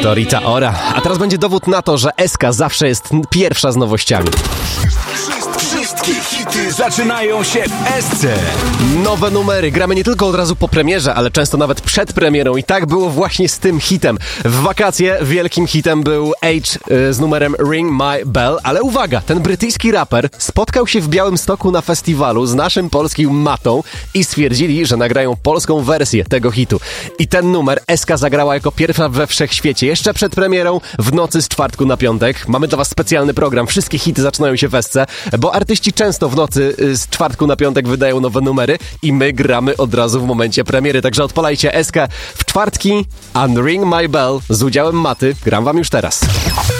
To Rita Ora. A teraz będzie dowód na to, że SK zawsze jest pierwsza z nowościami. Wszystkie hity zaczynają się w SC. Nowe numery. Gramy nie tylko od razu po premierze, ale często nawet przed premierą. I tak było właśnie z tym hitem. W wakacje wielkim hitem był H z numerem Ring My Bell. Ale uwaga, ten brytyjski raper spotkał się w Białymstoku na festiwalu z naszym polskim Matą i stwierdzili, że nagrają polską wersję tego hitu. I ten numer SK zagrała jako pierwsza we wszechświecie. Jeszcze przed premierą, w nocy z czwartku na piątek. Mamy dla was specjalny program. Wszystkie hity zaczynają się w SC, bo artyści często w nocy z czwartku na piątek wydają nowe numery i my gramy od razu w momencie premiery. Także odpalajcie SK w czwartki, Ring My Bell z udziałem Maty. Gram wam już teraz.